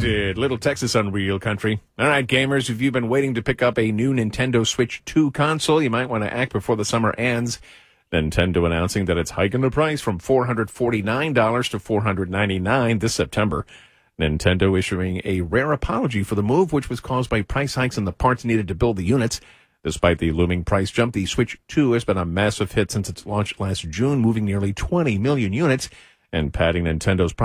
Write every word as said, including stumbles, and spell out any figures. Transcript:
did. Little Texas on Real Country. All right, gamers, if you've been waiting to pick up a new Nintendo Switch two console, you might want to act before the summer ends. Nintendo announcing that it's hiking the price from four hundred forty-nine dollars to four hundred ninety-nine dollars this September. Nintendo issuing a rare apology for the move, which was caused by price hikes and the parts needed to build the units. Despite the looming price jump, the Switch two has been a massive hit since its launch last June, moving nearly twenty million units and padding Nintendo's